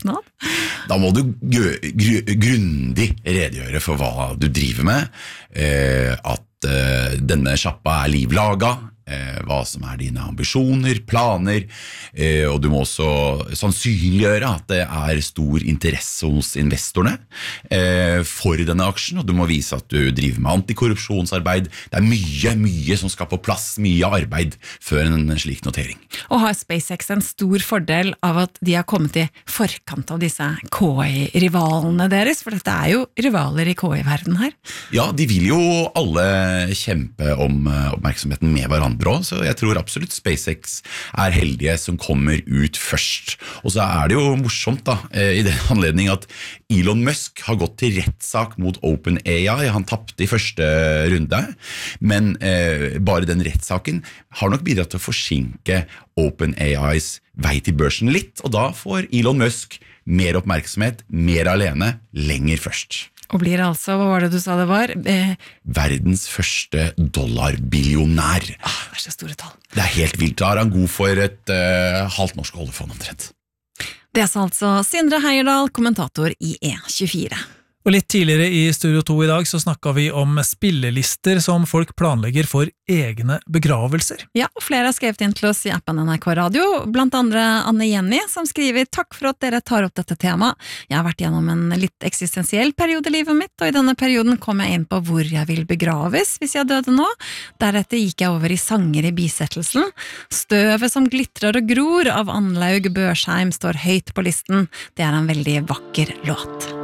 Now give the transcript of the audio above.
søknad? Da må du grundig redegjøre for hva du driver med, at denne sjappa livlaga, hva som dine ambisjoner, planer, og du må også sannsynliggjøre at det stor interesse hos investorene for denne aksjen, og du må vise at du driver med antikorrupsjonsarbeid. Det mye som skal på plass, mye arbeid før en slik notering. Og har SpaceX en stor fordel av at de har kommet i forkant av disse KI-rivalene deres? For dette jo rivaler i KI-verdenen her. Ja, de vil jo alle kjempe om oppmerksomheten med hverandre, så jeg tror absolutt SpaceX heldige som kommer ut først. Og så det jo morsomt da, i den anledning at Elon Musk har gått til rettssak mot OpenAI. Han tappte i første runde, men bare den rettssaken har nok bidratt til å forsinke OpenAIs vei til børsen litt, og da får Elon Musk mer oppmerksomhet, mer alene, lenger først. Og blir altså, hva var det du sa det var? Verdens første dollarbillionær. Det så store tall. Det helt vilt. Da han god for et halvt norsk oljefond omtrent. Det sa altså Sindre Heierdal, kommentator i E24. Og litt tidligere i Studio 2 i dag så snakket vi om spillelister som folk planlegger for egne begravelser. Ja, og flere har skrevet inn til oss i appen NRK Radio, blant andre Anne Jenny, som skriver «Takk for at dere tar opp dette temaet. Jeg har vært gjennom en litt eksistensiell periode i livet mitt, og i denne perioden kom jeg inn på hvor jeg vil begraves hvis jeg døde nå. Deretter gikk jeg over i sanger i bisettelsen. Støvet som glitrer og gror av Anlaug Børsheim står høyt på listen. Det en veldig vakker låt.»